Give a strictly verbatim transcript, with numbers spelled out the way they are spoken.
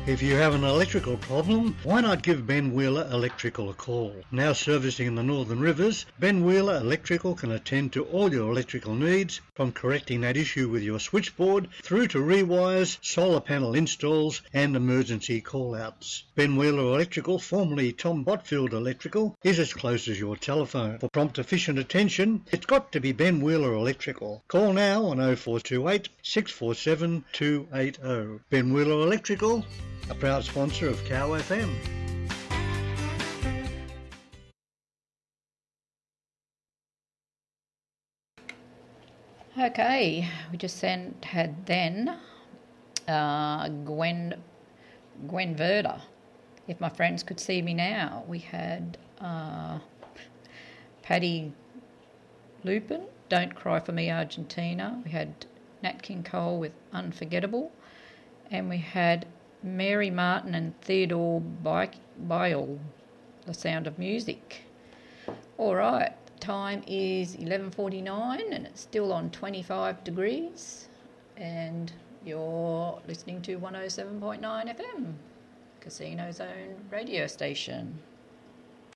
If you have an electrical problem, why not give Ben Wheeler Electrical a call? Now servicing in the Northern Rivers, Ben Wheeler Electrical can attend to all your electrical needs, from correcting that issue with your switchboard through to rewires, solar panel installs and emergency call-outs. Ben Wheeler Electrical, formerly Tom Botfield Electrical, is as close as your telephone. For prompt efficient attention, it's got to be Ben Wheeler Electrical. Call now on oh four two eight, six four seven, two eight oh. Ben Wheeler Electrical, a proud sponsor of Cow F M. Okay, we just sent, had then uh, Gwen Gwen Verda. If my friends could see me now. We had uh, Paddy Lupin, Don't Cry for Me Argentina. We had Nat King Cole with Unforgettable. And we had Mary Martin and Theodore Biel, The Sound of Music. All right, time is eleven forty-nine and it's still on twenty-five degrees. And you're listening to one oh seven point nine F M, Casino Zone radio station.